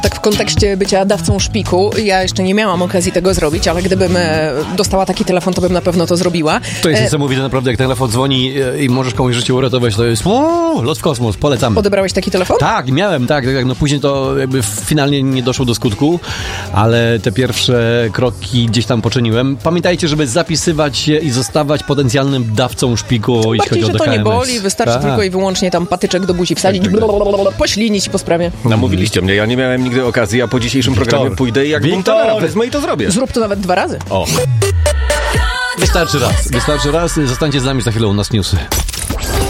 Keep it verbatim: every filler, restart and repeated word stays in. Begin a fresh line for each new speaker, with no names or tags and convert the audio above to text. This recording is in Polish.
Tak w kontekście bycia dawcą szpiku, ja jeszcze nie miałam okazji tego zrobić, ale gdybym e, dostała taki telefon, to bym na pewno to zrobiła.
To jest
e,
niesamowite, naprawdę, jak telefon dzwoni i możesz komuś życie uratować, to jest o, lot w kosmos, polecam.
Odebrałeś taki telefon?
Tak, miałem, tak, tak, no później to jakby finalnie nie doszło do skutku, ale te pierwsze kroki gdzieś tam poczyniłem. Pamiętajcie, żeby zapisywać się i zostawać potencjalnym dawcą szpiku, jeśli
Bardziej,
chodzi o
że
D
to
H M S.
nie boli, wystarczy
tak.
tylko i wyłącznie tam patyczek do buzi wsadzić,
Tak, tak, tak.
poślinić i po sprawie.
Namówiliście mnie, ja nie miałem nigdy okazji, a po dzisiejszym programie
Wiktor.
pójdę i jak
Wiktor.
bum, to wezmę i to zrobię.
Zrób to nawet dwa razy.
O.
Wystarczy raz, wystarczy raz, zostańcie z nami, za chwilę u nas newsy.